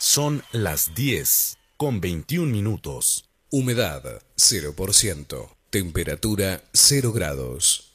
Son las 10:21. Humedad 0%. Temperatura 0 grados.